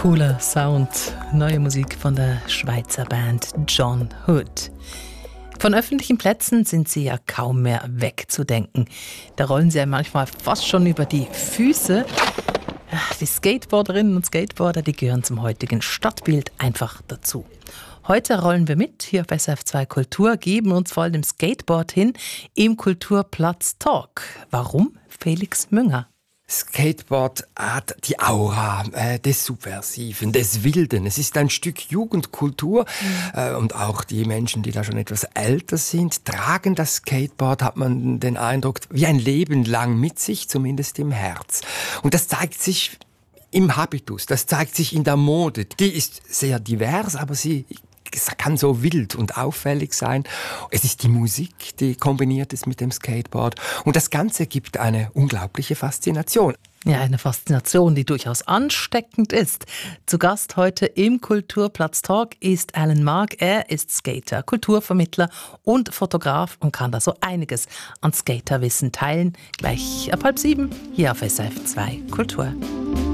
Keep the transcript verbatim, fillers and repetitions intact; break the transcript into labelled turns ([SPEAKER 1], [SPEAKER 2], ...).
[SPEAKER 1] Cooler Sound, neue Musik von der Schweizer Band John Hood. Von öffentlichen Plätzen sind sie ja kaum mehr wegzudenken. Da rollen sie ja manchmal fast schon über die Füße. Die Skateboarderinnen und Skateboarder, die gehören zum heutigen Stadtbild einfach dazu. Heute rollen wir mit, hier auf S R F zwei Kultur, geben uns vor allem dem Skateboard hin im Kulturplatz Talk. Warum? Felix Münger.
[SPEAKER 2] Skateboard hat die Aura äh, des Subversiven, des Wilden. Es ist ein Stück Jugendkultur mhm. äh, und auch die Menschen, die da schon etwas älter sind, tragen das Skateboard, hat man den Eindruck, wie ein Leben lang mit sich, zumindest im Herz. Und das zeigt sich im Habitus, das zeigt sich in der Mode. Die ist sehr divers, aber sie es kann so wild und auffällig sein. Es ist die Musik, die kombiniert ist mit dem Skateboard. Und das Ganze gibt eine unglaubliche Faszination.
[SPEAKER 1] Ja, eine Faszination, die durchaus ansteckend ist. Zu Gast heute im Kulturplatz Talk ist Alan Mark. Er ist Skater, Kulturvermittler und Fotograf und kann da so einiges an Skaterwissen teilen. Gleich ab halb sieben hier auf S R F zwei Kultur.